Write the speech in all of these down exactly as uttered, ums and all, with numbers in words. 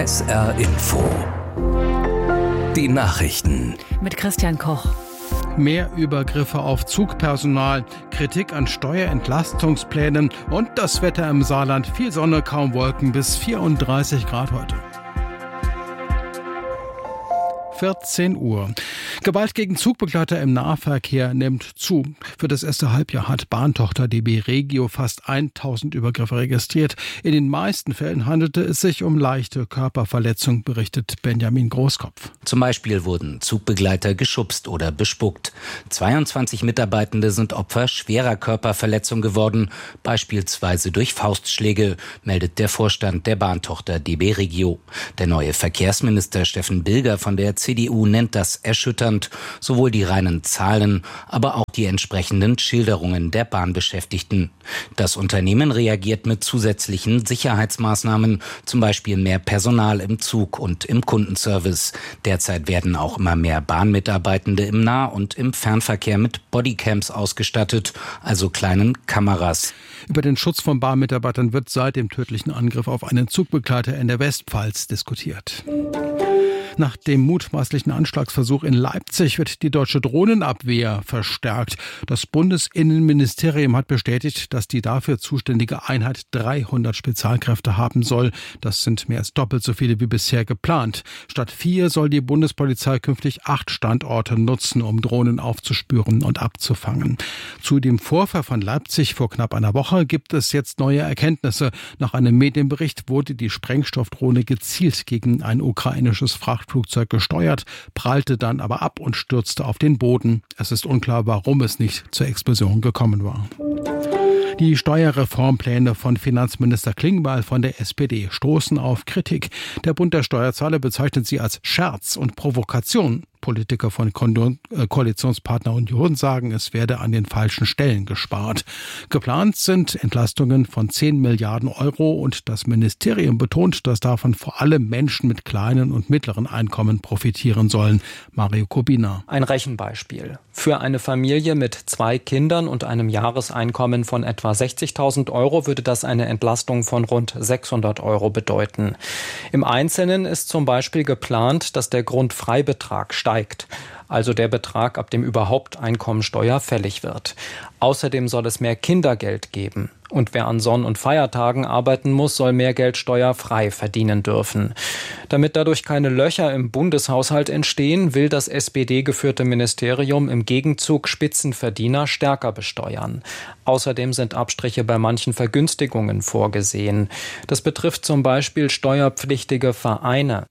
S R Info. Die Nachrichten. Mit Christian Koch. Mehr Übergriffe auf Zugpersonal, Kritik an Steuerentlastungsplänen und das Wetter im Saarland. Viel Sonne, kaum Wolken, bis vierunddreißig Grad heute. vierzehn Uhr. Gewalt gegen Zugbegleiter im Nahverkehr nimmt zu. Für das erste Halbjahr hat Bahntochter D B Regio fast tausend Übergriffe registriert. In den meisten Fällen handelte es sich um leichte Körperverletzungen, berichtet Benjamin Großkopf. Zum Beispiel wurden Zugbegleiter geschubst oder bespuckt. zweiundzwanzig Mitarbeitende sind Opfer schwerer Körperverletzung geworden, beispielsweise durch Faustschläge, meldet der Vorstand der Bahntochter D B Regio. Der neue Verkehrsminister Steffen Bilger von der C D U nennt das erschütternd, sowohl die reinen Zahlen, aber auch die entsprechenden Schilderungen der Bahnbeschäftigten. Das Unternehmen reagiert mit zusätzlichen Sicherheitsmaßnahmen, zum Beispiel mehr Personal im Zug und im Kundenservice. Derzeit werden auch immer mehr Bahnmitarbeitende im Nah- und im Fernverkehr mit Bodycams ausgestattet, also kleinen Kameras. Über den Schutz von Bahnmitarbeitern wird seit dem tödlichen Angriff auf einen Zugbegleiter in der Westpfalz diskutiert. Nach dem mutmaßlichen Anschlagsversuch in Leipzig wird die deutsche Drohnenabwehr verstärkt. Das Bundesinnenministerium hat bestätigt, dass die dafür zuständige Einheit dreihundert Spezialkräfte haben soll. Das sind mehr als doppelt so viele wie bisher geplant. Statt vier soll die Bundespolizei künftig acht Standorte nutzen, um Drohnen aufzuspüren und abzufangen. Zu dem Vorfall von Leipzig vor knapp einer Woche gibt es jetzt neue Erkenntnisse. Nach einem Medienbericht wurde die Sprengstoffdrohne gezielt gegen ein ukrainisches Frachtflugzeug gesteuert, prallte dann aber ab und stürzte auf den Boden. Es ist unklar, warum es nicht zur Explosion gekommen war. Die Steuerreformpläne von Finanzminister Klingbeil von der S P D stoßen auf Kritik. Der Bund der Steuerzahler bezeichnet sie als Scherz und Provokation. Politiker von Koalitionspartner Union sagen, es werde an den falschen Stellen gespart. Geplant sind Entlastungen von zehn Milliarden Euro und das Ministerium betont, dass davon vor allem Menschen mit kleinen und mittleren Einkommen profitieren sollen. Mario Kubina. Ein Rechenbeispiel. Für eine Familie mit zwei Kindern und einem Jahreseinkommen von etwa sechzigtausend Euro würde das eine Entlastung von rund sechshundert Euro bedeuten. Im Einzelnen ist zum Beispiel geplant, dass der Grundfreibetrag steigt. Also der Betrag, ab dem überhaupt Einkommensteuer fällig wird. Außerdem soll es mehr Kindergeld geben. Und wer an Sonn- und Feiertagen arbeiten muss, soll mehr Geld steuerfrei verdienen dürfen. Damit dadurch keine Löcher im Bundeshaushalt entstehen, will das S P D-geführte Ministerium im Gegenzug Spitzenverdiener stärker besteuern. Außerdem sind Abstriche bei manchen Vergünstigungen vorgesehen. Das betrifft zum Beispiel steuerpflichtige Vereine.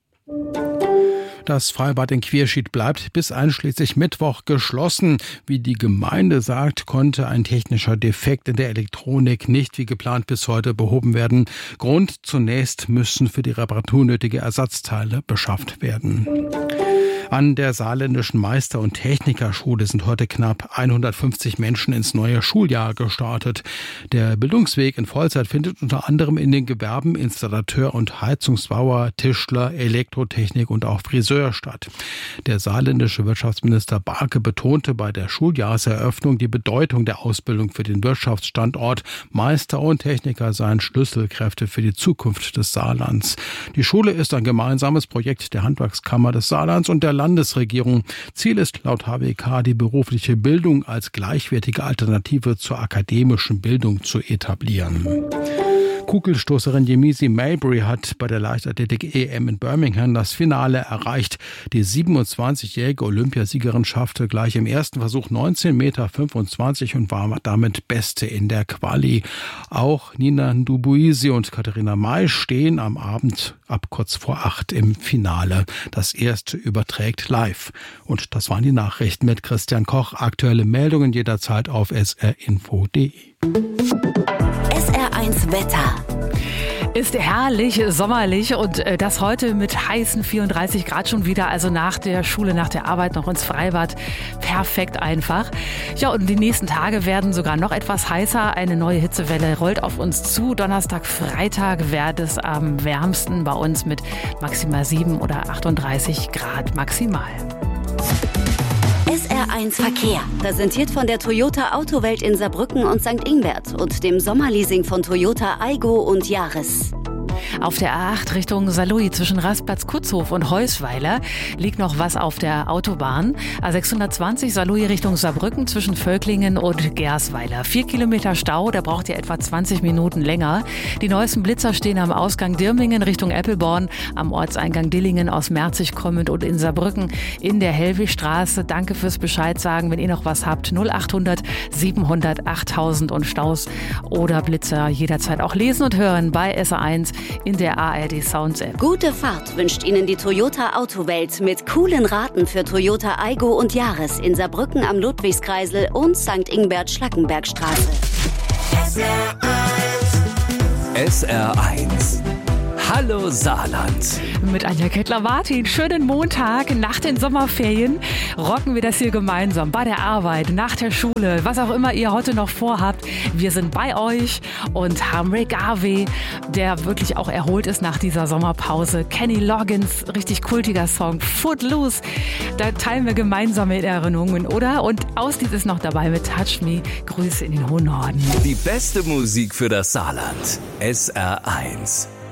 Das Freibad in Quierschied bleibt bis einschließlich Mittwoch geschlossen. Wie die Gemeinde sagt, konnte ein technischer Defekt in der Elektronik nicht wie geplant bis heute behoben werden. Grund: zunächst müssen für die Reparatur nötige Ersatzteile beschafft werden. An der saarländischen Meister- und Technikerschule sind heute knapp hundertfünfzig Menschen ins neue Schuljahr gestartet. Der Bildungsweg in Vollzeit findet unter anderem in den Gewerben Installateur und Heizungsbauer, Tischler, Elektrotechnik und auch Friseur statt. Der saarländische Wirtschaftsminister Barke betonte bei der Schuljahreseröffnung die Bedeutung der Ausbildung für den Wirtschaftsstandort. Meister und Techniker seien Schlüsselkräfte für die Zukunft des Saarlands. Die Schule ist ein gemeinsames Projekt der Handwerkskammer des Saarlands und der Landesregierung. Ziel ist laut H W K, die berufliche Bildung als gleichwertige Alternative zur akademischen Bildung zu etablieren. Kugelstoßerin Yemisi Mabry hat bei der Leichtathletik-E M in Birmingham das Finale erreicht. Die siebenundzwanzigjährige Olympiasiegerin schaffte gleich im ersten Versuch neunzehn Komma fünfundzwanzig Meter und war damit Beste in der Quali. Auch Nina Ndubuisi und Katharina May stehen am Abend ab kurz vor acht im Finale. Das erste überträgt live. Und das waren die Nachrichten mit Christian Koch. Aktuelle Meldungen jederzeit auf s r info punkt d e. S R eins Wetter. Ist herrlich, sommerlich und das heute mit heißen vierunddreißig Grad schon wieder, also nach der Schule, nach der Arbeit noch ins Freibad. Perfekt einfach. Ja, und die nächsten Tage werden sogar noch etwas heißer. Eine neue Hitzewelle rollt auf uns zu. Donnerstag, Freitag wird es am wärmsten bei uns mit maximal sieben oder achtunddreißig Grad maximal. S R eins Verkehr, präsentiert von der Toyota Autowelt in Saarbrücken und Sankt Ingbert und dem Sommerleasing von Toyota Aygo und Yaris. Auf der A acht Richtung Saarlouis zwischen Rastplatz-Kutzhof und Heusweiler liegt noch was auf der Autobahn. A sechshundertzwanzig Saarlouis Richtung Saarbrücken zwischen Völklingen und Gersweiler. Vier Kilometer Stau, da braucht ihr etwa zwanzig Minuten länger. Die neuesten Blitzer stehen am Ausgang Dirmingen Richtung Eppelborn, am Ortseingang Dillingen aus Merzig kommend und in Saarbrücken in der Hellwigstraße. Danke fürs Bescheid sagen, wenn ihr noch was habt. null achthundert siebenhundert achttausend und Staus oder Blitzer jederzeit auch lesen und hören bei S R eins in der A R D Sounds App. Gute Fahrt wünscht Ihnen die Toyota Autowelt mit coolen Raten für Toyota Aygo und Yaris in Saarbrücken am Ludwigskreisel und Sankt Ingbert-Schlackenbergstraße. S R eins. Hallo Saarland. Mit Anja Kettler-Martin. Schönen Montag nach den Sommerferien rocken wir das hier gemeinsam bei der Arbeit, nach der Schule, was auch immer ihr heute noch vorhabt. Wir sind bei euch und haben Ray Garvey, der wirklich auch erholt ist nach dieser Sommerpause. Kenny Loggins, richtig kultiger Song. Footloose, da teilen wir gemeinsame Erinnerungen, oder? Und Auslied ist noch dabei mit Touch Me. Grüße in den hohen Norden. Die beste Musik für das Saarland. S R eins.